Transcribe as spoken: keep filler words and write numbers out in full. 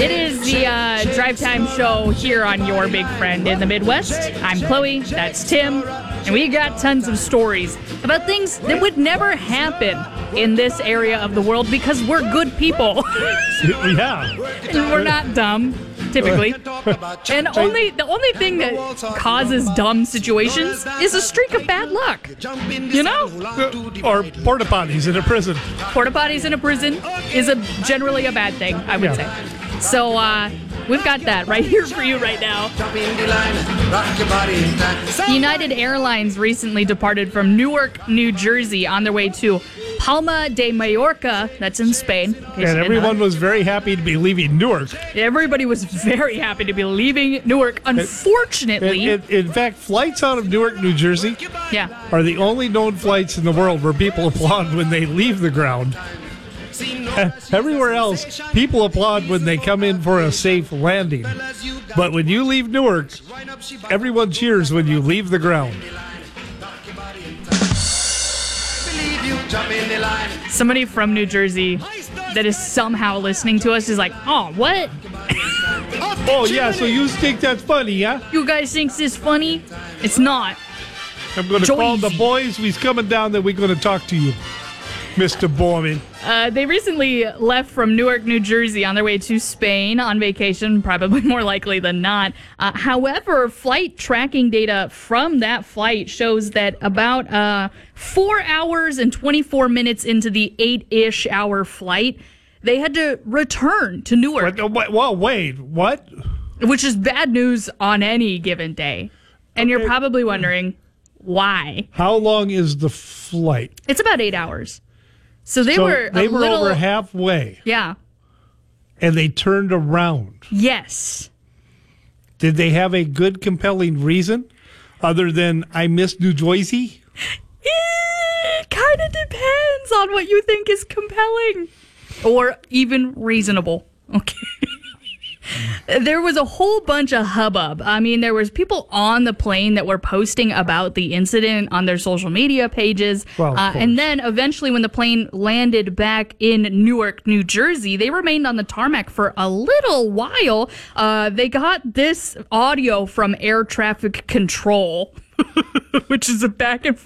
It is the uh, Drive Time Show here on Your Big Friend in the Midwest. I'm Chloe, that's Tim, and we got tons of stories about things that would never happen in this area of the world because we're good people. Yeah. And we're not dumb, typically. And only the only thing that causes dumb situations is a streak of bad luck. You know? Or porta potties in a prison. Porta potties in a prison is a generally a bad thing, I would Yeah. say. So uh, we've got that right here for you right now. United Airlines recently departed from Newark, New Jersey on their way to Palma de Mallorca, that's in Spain. in case you And didn't everyone know. was very happy to be leaving Newark. Everybody was very happy to be leaving Newark. Unfortunately, In, in, in fact, flights out of Newark, New Jersey yeah. are the only known flights in the world where people applaud when they leave the ground. Uh, everywhere else, people applaud when they come in for a safe landing. But when you leave Newark, everyone cheers when you leave the ground. Somebody from New Jersey that is somehow listening to us is like, oh, what? Oh, yeah, so you think that's funny, yeah? You guys think this is funny? It's not. I'm going to call the Joyzy. boys. We's coming down that we're going to talk to you, Mister Borman. Uh, they recently left from Newark, New Jersey on their way to Spain on vacation, probably more likely than not. Uh, however, flight tracking data from that flight shows that about uh, four hours and twenty-four minutes into the eight-ish hour flight, they had to return to Newark, What, what, well, wait, what? which is bad news on any given day. And you're Okay. probably wondering why. How long is the flight? It's about eight hours. So they so were they a were little, over halfway, yeah. and they turned around. Yes. Did they have a good, compelling reason other than I miss New Jersey? It kind of depends on what you think is compelling or even reasonable. Okay. There was a whole bunch of hubbub. I mean, there was people on the plane that were posting about the incident on their social media pages. Well, of uh, course. and then eventually when the plane landed back in Newark, New Jersey, they remained on the tarmac for a little while. Uh, they got this audio from air traffic control, which is a back and